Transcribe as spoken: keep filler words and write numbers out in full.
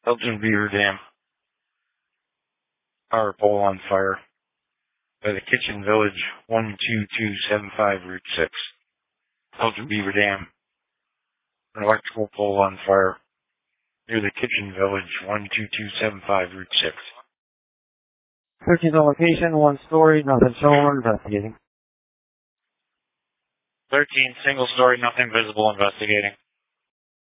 Elgin Beaver Dam. Power pole on fire. By the Kitchen Village, one two two seven five Route six. Elgin Beaver Dam. An electrical pole on fire. Near the Kitchen Village, one two two seven five Route six. Searching the location, one story, nothing shown, investigating. thirteen, single story, nothing visible, investigating.